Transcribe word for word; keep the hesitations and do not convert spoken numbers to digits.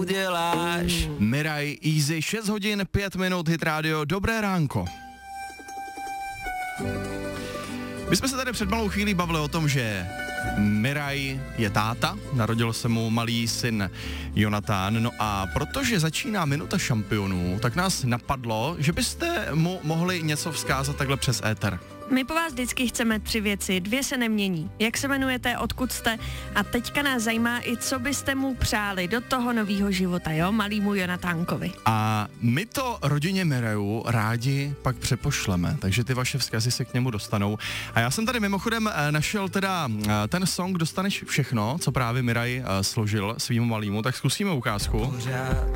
uděláš. Miraj, Easy, šest hodin, pět minut, Hit Radio, dobré ránko. My jsme se tady před malou chvílí bavili o tom, že Miraj je táta, narodil se mu malý syn Jonatán, no a protože začíná minuta šampionů, tak nás napadlo, že byste mu mohli něco vzkázat takhle přes éter. My po vás vždycky chceme tři věci, dvě se nemění. Jak se jmenujete, odkud jste a teďka nás zajímá i, co byste mu přáli do toho novýho života, jo, malýmu Jonatánkovi. A my to rodině Mirajů rádi pak přepošleme, takže ty vaše vzkazy se k němu dostanou. A já jsem tady mimochodem našel teda ten song Dostaneš všechno, co právě Miraj složil svýmu malýmu, tak zkusíme ukázku.